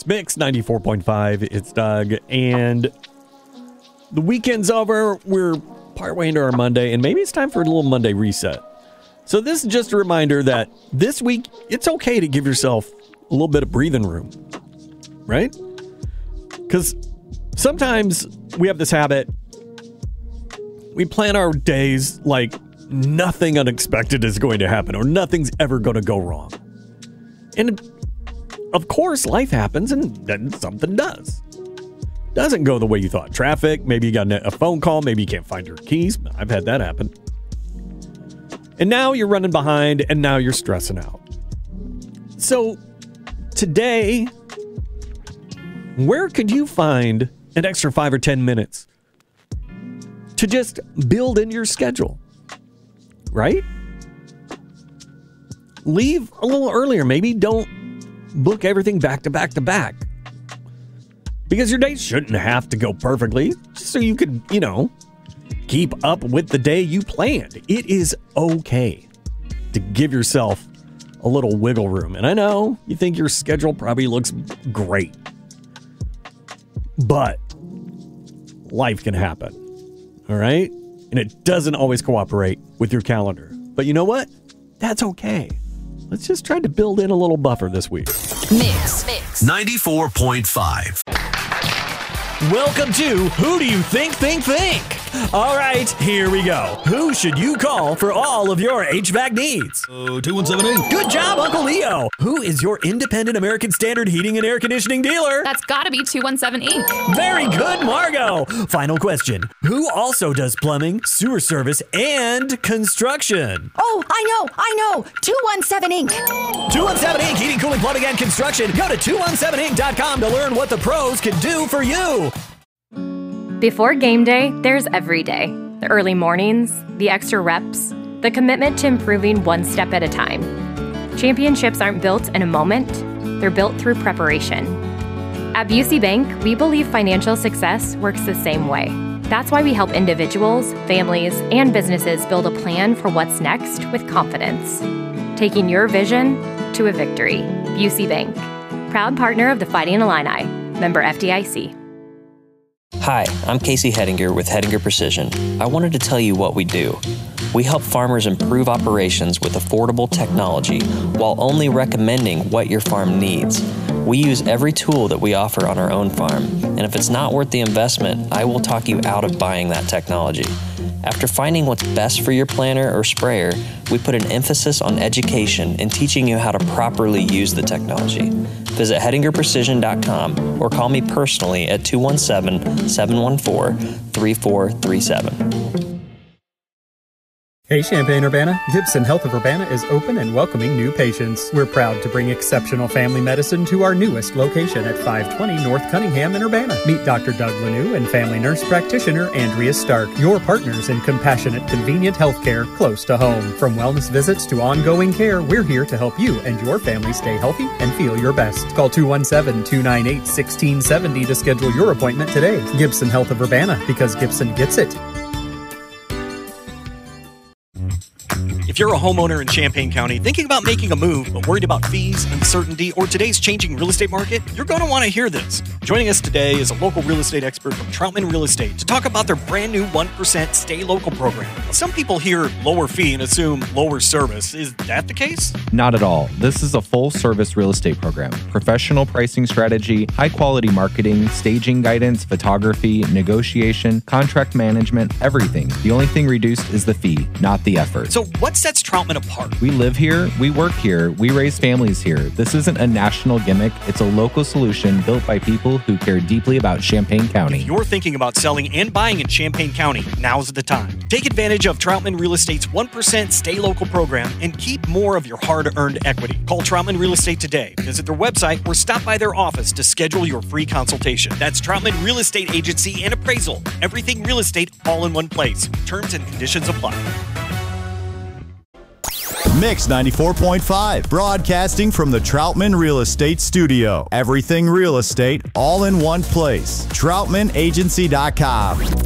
Mix 94.5. It's Doug. And the weekend's over. We're partway into our Monday, and maybe it's time for a little Monday reset. So this is just a reminder that this week, it's okay to give yourself a little bit of breathing room, right? Because sometimes we have this habit. We plan our days like nothing unexpected is going to happen or nothing's ever going to go wrong. And of course, life happens and then something does. Doesn't go the way you thought. Traffic, maybe you got a phone call, maybe you can't find your keys. I've had that happen. And now you're running behind and now you're stressing out. So today, where could you find an extra 5 or 10 minutes to just build in your schedule? Right? Leave a little earlier. Maybe don't book everything back to back to back. Because your day shouldn't have to go perfectly, just so you could, keep up with the day you planned. It is okay to give yourself a little wiggle room. And I know you think your schedule probably looks great, but life can happen. All right? And it doesn't always cooperate with your calendar. But you know what? That's okay. Let's just try to build in a little buffer this week. Mix 94.5. Welcome to Who Do You Think? All right, here we go. Who should you call for all of your HVAC needs? 2178. Good job, Uncle Leo. Who is your independent American Standard heating and air conditioning dealer? That's gotta be 217 Inc. Very good, Margo. Final question. Who also does plumbing, sewer service, and construction? Oh, I know. 217 Inc. 217 Inc. Heating, cooling, plumbing, and construction. Go to 217inc.com to learn what the pros can do for you. Before game day, there's every day. The early mornings, the extra reps, the commitment to improving one step at a time. Championships aren't built in a moment, they're built through preparation. At Busey Bank, we believe financial success works the same way. That's why we help individuals, families, and businesses build a plan for what's next with confidence. Taking your vision to a victory. Busey Bank. Proud partner of the Fighting Illini. Member FDIC. Hi, I'm Casey Hettinger with Hettinger Precision. I wanted to tell you what we do. We help farmers improve operations with affordable technology while only recommending what your farm needs. We use every tool that we offer on our own farm, and if it's not worth the investment, I will talk you out of buying that technology. After finding what's best for your planter or sprayer, we put an emphasis on education and teaching you how to properly use the technology. Visit HettingerPrecision.com or call me personally at 217-714-3437. Hey Champaign-Urbana, Gibson Health of Urbana is open and welcoming new patients. We're proud to bring exceptional family medicine to our newest location at 520 North Cunningham in Urbana. Meet Dr. Doug Lanou and family nurse practitioner Andrea Stark, your partners in compassionate, convenient healthcare close to home. From wellness visits to ongoing care, we're here to help you and your family stay healthy and feel your best. Call 217-298-1670 to schedule your appointment today. Gibson Health of Urbana, because Gibson gets it. If you're a homeowner in Champaign County thinking about making a move but worried about fees, uncertainty, or today's changing real estate market, you're going to want to hear this. Joining us today is a local real estate expert from Troutman Real Estate to talk about their brand new 1% Stay Local program. Some people hear lower fee and assume lower service. Is that the case? Not at all. This is a full-service real estate program. Professional pricing strategy, high-quality marketing, staging guidance, photography, negotiation, contract management, everything. The only thing reduced is the fee, not the effort. So what sets Troutman apart? We live here, we work here, we raise families here. This isn't a national gimmick. It's a local solution built by people who care deeply about Champaign County. If you're thinking about selling and buying in Champaign County, now's the time. Take advantage of Troutman Real Estate's 1% Stay Local program and keep more of your hard-earned equity. Call Troutman Real Estate today. Visit their website or stop by their office to schedule your free consultation. That's Troutman Real Estate Agency and Appraisal. Everything real estate all in one place. Terms and conditions apply. Mix 94.5, broadcasting from the Troutman Real Estate Studio. Everything real estate, all in one place. TroutmanAgency.com.